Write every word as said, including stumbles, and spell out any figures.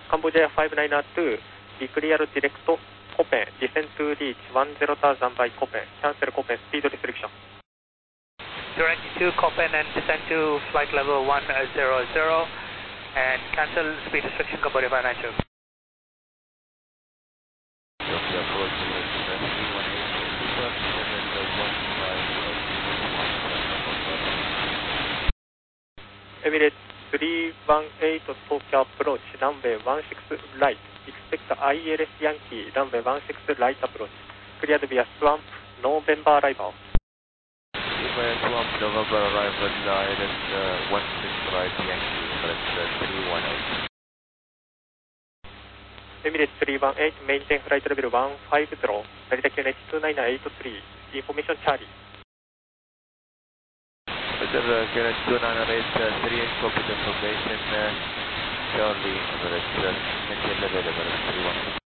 Cambodia five nine two, be clear direct Copen, descend to reach one zero thousand by Copen, cancel Copen, speed restriction. Direct to Copen and descend to flight level one zero zero and cancel speed restriction Cambodia five nine two. Emirates three one eight Tokyo approach, runway one six right. Expect I L S Yankee, runway one six right approach. Cleared via Swamp, November arrival. Via Swamp, November arrival, I L S uh, one six right Yankee, Emirates uh, three one eight. Emirates three one eight, maintain flight level one five zero, Narita Q N H two nine eight three, information Charlie. Hotel uh, Q N H two nine eight three, copy the information, uh, Charlie, Emirates, uh, maintain level Emirates three one eight.